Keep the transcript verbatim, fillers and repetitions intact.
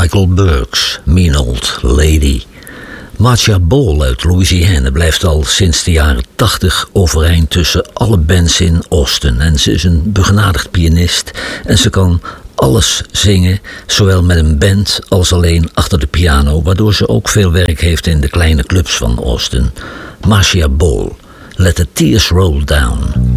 Michael Burks, Mean Old Lady. Marcia Ball uit Louisiana blijft al sinds de jaren tachtig overeind tussen alle bands in Austin. En ze is een begenadigd pianist en ze kan alles zingen, zowel met een band als alleen achter de piano, waardoor ze ook veel werk heeft in de kleine clubs van Austin. Marcia Ball, Let the Tears Roll Down.